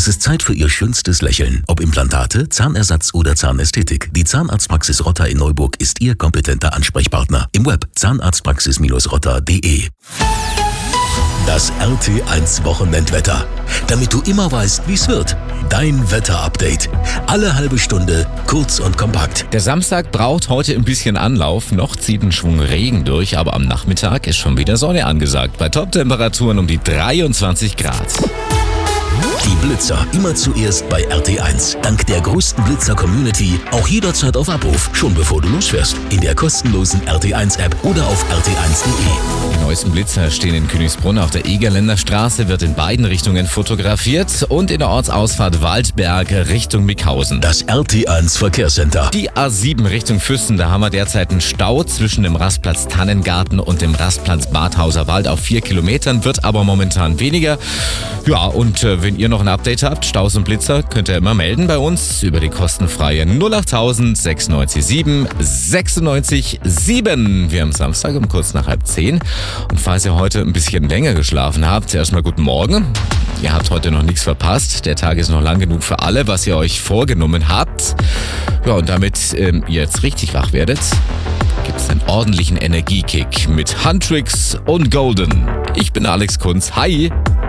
Es ist Zeit für Ihr schönstes Lächeln. Ob Implantate, Zahnersatz oder Zahnästhetik. Die Zahnarztpraxis Rotter in Neuburg ist Ihr kompetenter Ansprechpartner. Im Web zahnarztpraxis-rotter.de. Das RT1 Wochenendwetter. Damit du immer weißt, wie's wird. Dein Wetterupdate. Alle halbe Stunde, kurz und kompakt. Der Samstag braucht heute ein bisschen Anlauf. Noch zieht ein Schwung Regen durch, aber am Nachmittag ist schon wieder Sonne angesagt. Bei Toptemperaturen um die 23 Grad. Die Blitzer immer zuerst bei RT1. Dank der größten Blitzer-Community auch jederzeit auf Abruf, schon bevor du losfährst. In der kostenlosen RT1-App oder auf rt1.de. Die neuesten Blitzer stehen in Königsbrunn auf der Egerländer Straße, wird in beiden Richtungen fotografiert und in der Ortsausfahrt Waldberg Richtung Mickhausen. Das RT1 Verkehrscenter. Die A7 Richtung Füssen, da haben wir derzeit einen Stau zwischen dem Rastplatz Tannengarten und dem Rastplatz Badhauser Wald auf 4 Kilometern, wird aber momentan weniger. Ja, und wenn ihr noch ein Update habt, Staus und Blitzer, könnt ihr immer melden bei uns über die kostenfreie 08000 96 7 96 7. Wir haben Samstag um kurz nach 9:30. Und falls ihr heute ein bisschen länger geschlafen habt, erstmal guten Morgen. Ihr habt heute noch nichts verpasst. Der Tag ist noch lang genug für alle, was ihr euch vorgenommen habt. Ja, und damit ihr jetzt richtig wach werdet, gibt es einen ordentlichen Energiekick mit Huntrix und Golden. Ich bin Alex Kunz. Hi!